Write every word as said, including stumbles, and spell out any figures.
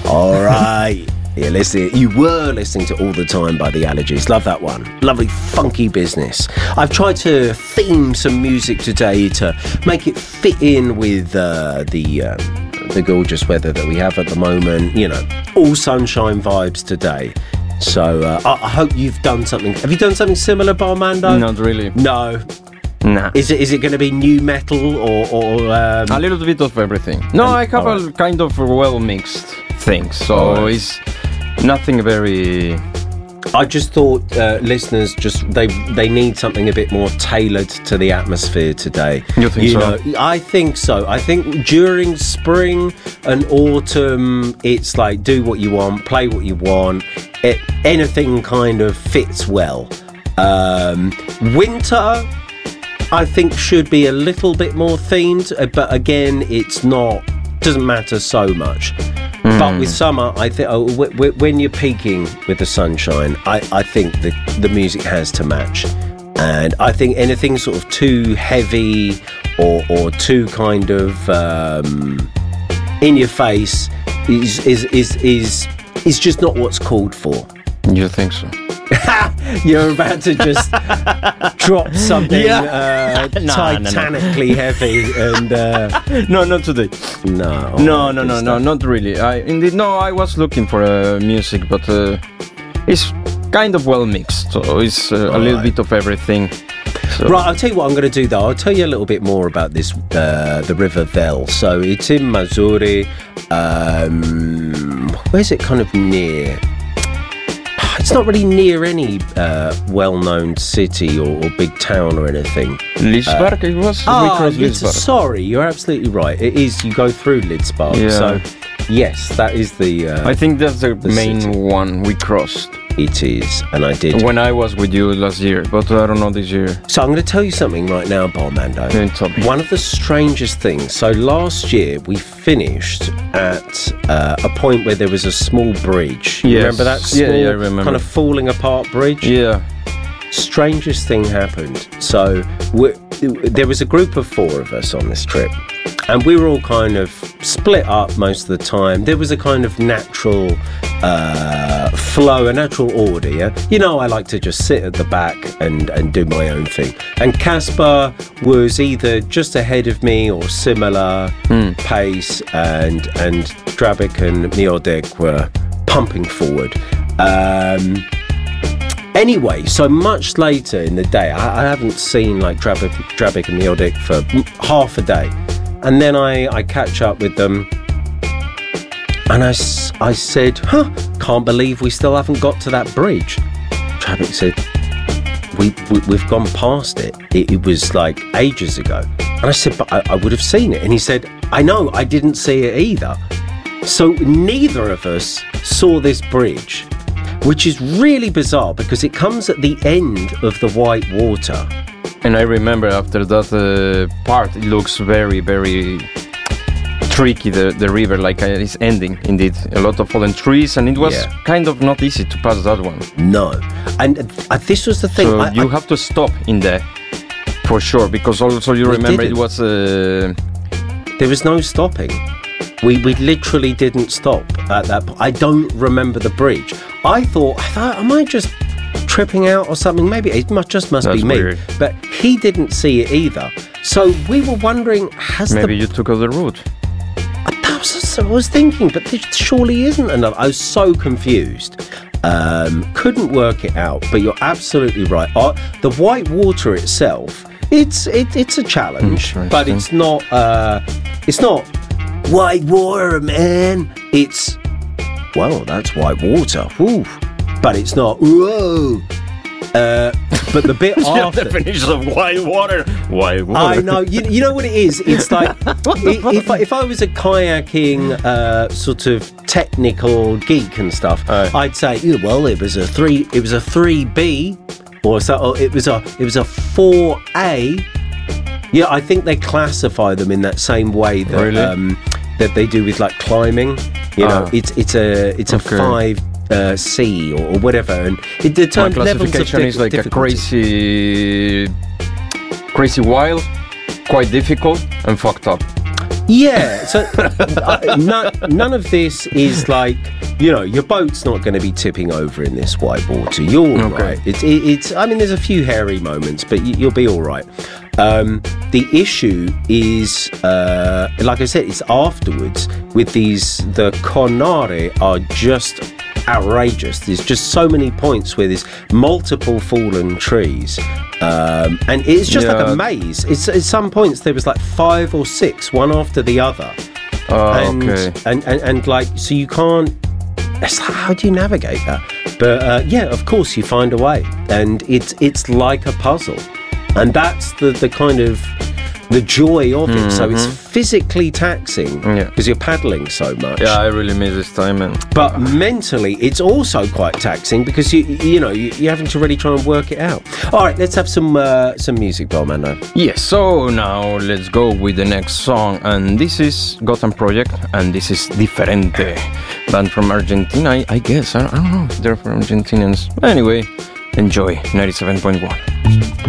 All right. You're listening, you were listening to All the Time by The Allergies. Love that one. Lovely, funky business. I've tried to theme some music today to make it fit in with uh, the uh, the gorgeous weather that we have at the moment. You know, all sunshine vibes today. So uh, I, I hope you've done something. Have you done something similar, Barmando? Not really. No. Nah. Is it is it going to be new metal or... or um... a little bit of everything. No, and, I have a right. kind of well-mixed thing. So right. it's... nothing very... I just thought uh, listeners just they they need something a bit more tailored to the atmosphere today. You think you so? Know, I think so. I think during spring and autumn, it's like do what you want, play what you want. It, anything kind of fits well. Um, winter, I think, should be a little bit more themed, but again, it's not. Doesn't matter so much. Mm. But with summer, I think oh, w- w- when you're peaking with the sunshine, I, I think the the music has to match, and I think anything sort of too heavy or or too kind of um, in your face is is is is is just not what's called for. You think so? You're about to just drop something yeah. uh, no, titanically no, no. heavy, and uh, no, not today. No, no, no, no, no, not really. I indeed no. I was looking for uh, music, but uh, it's kind of well mixed. So it's uh, a little bit of everything. So. Right, I'll tell you what I'm going to do though. I'll tell you a little bit more about this, uh, the River Vel. So it's in Missouri. Um, where's it kind of near? It's not really near any uh, well-known city or, or big town or anything. Lidsberg, uh, it was? Ah, Lidsberg. Sorry, you're absolutely right. It is, you go through Lidsberg. Yeah. So, yes, that is the... Uh, I think that's the, the main city. one we crossed. It is, and I did. When I was with you last year, but I don't know this year. So I'm going to tell you something right now, Barmando. One of the strangest things. So last year we finished at uh, a point where there was a small bridge. You yes. remember that small, yeah, yeah, I remember. kind of falling apart bridge? Yeah. Strangest thing happened. So we, there was a group of four of us on this trip, and we were all kind of split up most of the time. There was a kind of natural uh, flow, a natural order, yeah? You know, I like to just sit at the back and, and do my own thing. And Casper was either just ahead of me or similar mm. pace, and and Drabik and Miodek were pumping forward. Um, anyway, so much later in the day, I, I haven't seen like Drabik, Drabik and Miodek for half a day. And then I, I catch up with them, and I, I said, huh, can't believe we still haven't got to that bridge. Drabik said, we, we, we've gone past it. it. It was like ages ago. And I said, but I, I would have seen it. And he said, I know, I didn't see it either. So neither of us saw this bridge, which is really bizarre because it comes at the end of the White Water. And I remember after that uh, part, it looks very, very tricky, the, the river, like uh, it's ending, indeed. A lot of fallen trees, and it was yeah. kind of not easy to pass that one. No. And uh, this was the thing. So I, you I, have to stop in there, for sure, because also you remember didn't. it was... Uh, there was no stopping. We we literally didn't stop at that point. I don't remember the bridge. I thought, I thought, am I just... tripping out or something? Maybe it must, just must That's be me. Weird. But he didn't see it either. So we were wondering, has maybe the... you took other route. That was what I was thinking, but there surely isn't another. I was so confused. Um, couldn't work it out, but you're absolutely right. Uh, the White Water itself, it's it, it's a challenge, but it's not. Uh, it's not white water, man. It's well, that's white water. Woo. But it's not. Whoa. Uh, but the bit after... The definition of white water. White water. I know. You, you know what it is? It's like, if, I, if I was a kayaking uh, sort of technical geek and stuff, uh, I'd say, yeah, well, it was a three, it was a three B, or so, or it was a, it was a four A. Yeah, I think they classify them in that same way that really? um, that they do with like climbing. You know, ah. it's it's a it's okay. a five. Uh, C or, or whatever, and it determines levels of classification di- is like difficulty. a crazy, crazy wild, quite difficult and fucked up. Yeah, so uh, no, none of this is like, you know, your boat's not going to be tipping over in this white water. You're all Okay. right. It's, it, it's. I mean, there's a few hairy moments, but you, you'll be all right. Um, the issue is, uh, like I said, it's afterwards with these. The Conare are just outrageous. There's just so many points where there's multiple fallen trees. Um, and it's just Yeah. like a maze. It's at some points there was like five or six, one after the other. Oh, and, okay. and, and and like so you can't. It's like, how do you navigate that? But uh, yeah, of course you find a way, and it's it's like a puzzle, and that's the the kind of the joy of it. So it's physically taxing because Yeah. you're paddling so much. Yeah, I really miss this time, man. But mentally, it's also quite taxing because you you know you, you're having to really try and work it out. All right, let's have some uh, some music, Belmando. Yes, so now let's go with the next song, and this is Gotham Project, and this is Diferente, band from Argentina, I, I guess. I, I don't know if they're from Argentinians. Anyway, enjoy ninety-seven point one.